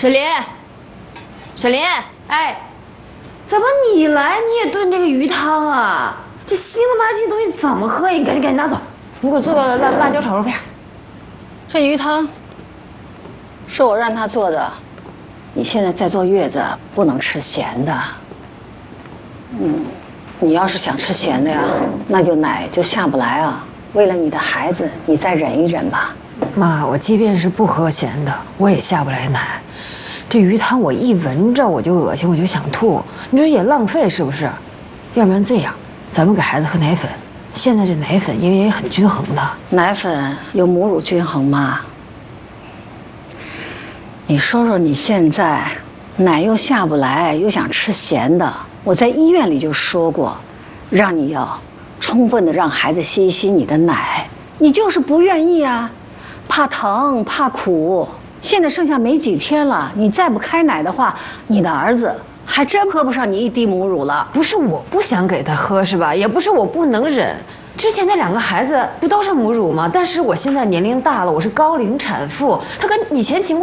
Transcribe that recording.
沈林，沈林， 哎， 怎么你来你也炖这个鱼汤啊？这腥了吧唧的东西怎么喝呀？你赶紧拿走，你给我做个辣椒炒肉片。 这鱼汤是我让他做的。你现在在坐月子，不能吃咸的。你要是想吃咸的呀，那就奶就下不来啊。为了你的孩子，你再忍一忍吧。 妈，我即便是不喝咸的，我也下不来奶。这鱼汤我一闻着我就恶心，我就想吐。你说也浪费是不是？要不然这样，咱们给孩子喝奶粉。现在这奶粉营养也很均衡的。 奶粉有母乳均衡吗？你说说你现在，奶又下不来，又想吃咸的。我在医院里就说过，让你要充分的让孩子吸一吸你的奶，你就是不愿意啊，怕疼怕苦。现在剩下没几天了，你再不开奶的话，你的儿子还真喝不上你一滴母乳了。 不是我不想给他喝是吧？也不是我不能忍。之前那2个孩子不都是母乳吗？但是我现在年龄大了，我是高龄产妇，他跟以前情况。